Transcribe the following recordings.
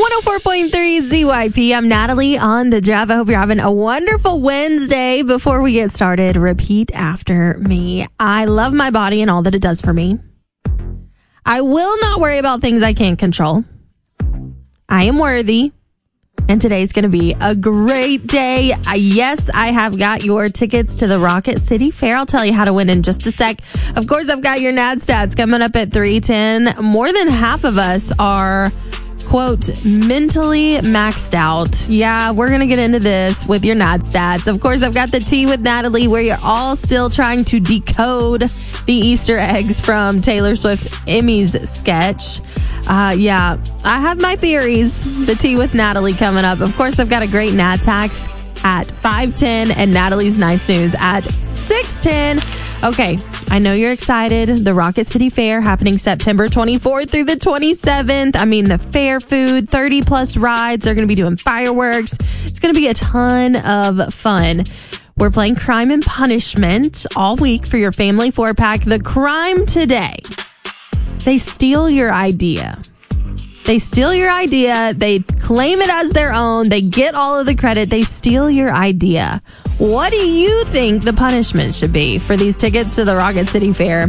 104.3 ZYP. I'm Natalie on the job. I hope you're having a wonderful Wednesday. Before we get started, repeat after me. I love my body and all that it does for me. I will not worry about things I can't control. I am worthy. And today's going to be a great day. Yes, I have got your tickets to the Rocket City Fair. I'll tell you how to win in just a sec. Of course, I've got your NAD stats coming up at 3:10. More than half of us are, quote, mentally maxed out. Yeah, we're going to get into this with your NAD stats. Of course, I've got the Tea with Natalie, where you're all still trying to decode the Easter eggs from Taylor Swift's Emmys sketch. Yeah, I have my theories. The Tea with Natalie coming up. Of course, I've got a great Nat Tax at 5:10 and Natalie's Nice News at 6:10. Okay, I know you're excited. The Rocket City Fair happening September 24th through the 27th. I mean, the fair food, 30 plus rides. They're going to be doing fireworks. It's going to be a ton of fun. We're playing Crime and Punishment all week for your family 4-pack. The crime today: they steal your idea. They steal your idea. They claim it as their own. They get all of the credit. They steal your idea. What do you think the punishment should be for these tickets to the Rocket City Fair?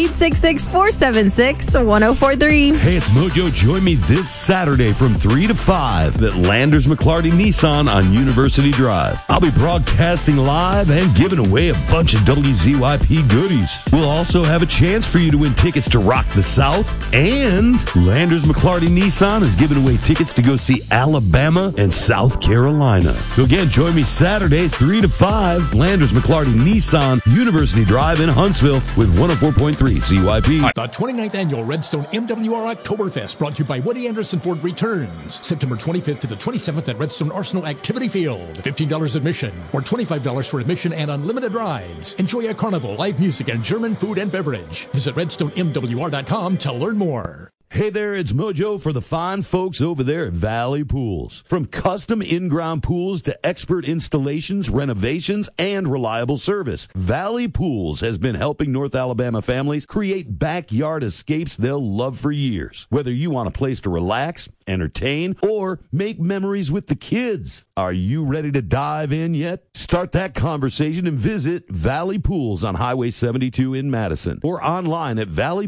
866-476-1043. Hey, it's Mojo. Join me this Saturday from 3 to 5 at Landers McLarty Nissan on University Drive. I'll be broadcasting live and giving away a bunch of WZYP goodies. We'll also have a chance for you to win tickets to Rock the South, and Landers McLarty Nissan is giving away tickets to go see Alabama and South Carolina. So again, join me Saturday, 3 to 5, Landers McLarty Nissan, University Drive in Huntsville with 104.3 CYP. The 29th Annual Redstone MWR Oktoberfest, brought to you by Woody Anderson Ford, returns September 25th to the 27th at Redstone Arsenal Activity Field. $15 admission or $25 for admission and unlimited rides. Enjoy a carnival, live music, and German food and beverage. Visit RedstoneMWR.com to learn more. Hey there, it's Mojo for the fine folks over there at Valley Pools. From custom in-ground pools to expert installations, renovations, and reliable service, Valley Pools has been helping North Alabama families create backyard escapes they'll love for years. Whether you want a place to relax, entertain, or make memories with the kids. Are you ready to dive in yet? Start that conversation and visit Valley Pools on Highway 72 in Madison or online at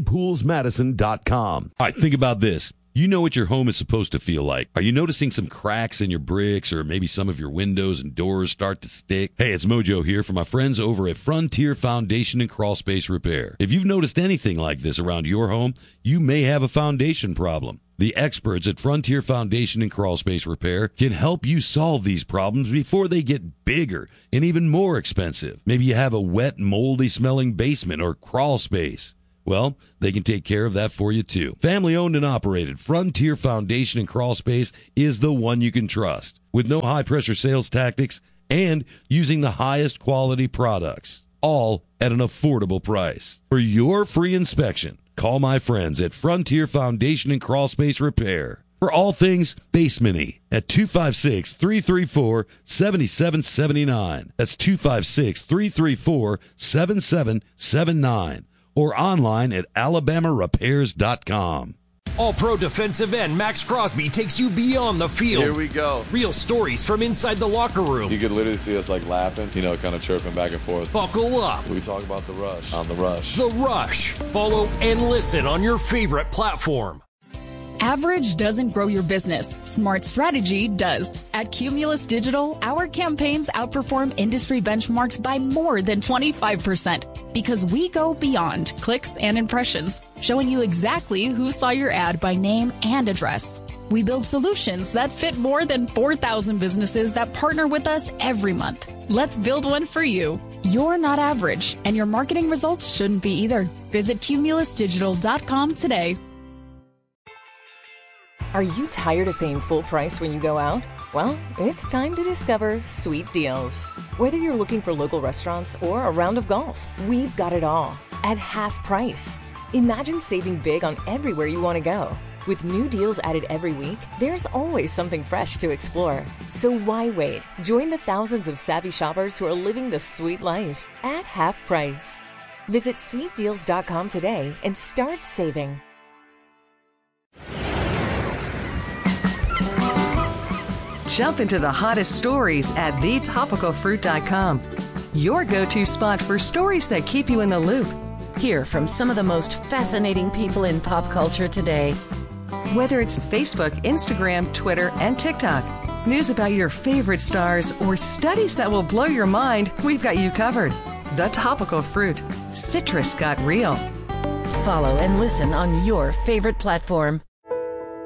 valleypoolsmadison.com. All right, think about this. You know what your home is supposed to feel like. Are you noticing some cracks in your bricks, or maybe some of your windows and doors start to stick? Hey, it's Mojo here for my friends over at Frontier Foundation and Crawl Space Repair. If you've noticed anything like this around your home, you may have a foundation problem. The experts at Frontier Foundation and Crawl Space Repair can help you solve these problems before they get bigger and even more expensive. Maybe you have a wet, moldy smelling basement or crawl space. Well, they can take care of that for you too. Family owned and operated, Frontier Foundation and Crawl Space is the one you can trust. With no high pressure sales tactics and using the highest quality products, all at an affordable price. For your free inspection, call my friends at Frontier Foundation and Crawl Space Repair for all things basement-y at 256-334-7779. That's 256-334-7779. Or online at alabamarepairs.com. All-Pro defensive end Max Crosby takes you beyond the field. Here we go. Real stories from inside the locker room. You could literally see us like laughing, kind of chirping back and forth. Buckle up. We talk about The Rush on The Rush. The Rush. Follow and listen on your favorite platform. Average doesn't grow your business. Smart strategy does. At Cumulus Digital, our campaigns outperform industry benchmarks by more than 25% because we go beyond clicks and impressions, showing you exactly who saw your ad by name and address. We build solutions that fit more than 4,000 businesses that partner with us every month. Let's build one for you. You're not average, and your marketing results shouldn't be either. Visit cumulusdigital.com today. Are you tired of paying full price when you go out? Well, it's time to discover Sweet Deals. Whether you're looking for local restaurants or a round of golf, we've got it all at half price. Imagine saving big on everywhere you want to go. With new deals added every week, there's always something fresh to explore. So why wait? Join the thousands of savvy shoppers who are living the sweet life at half price. Visit sweetdeals.com today and start saving. jump into the hottest stories at thetopicalfruit.com. Your go-to spot for stories that keep you in the loop. Hear from some of the most fascinating people in pop culture today. Whether it's Facebook, Instagram, Twitter, and TikTok, news about your favorite stars, or studies that will blow your mind, we've got you covered. The Topical Fruit. Citrus got real. Follow and listen on your favorite platform.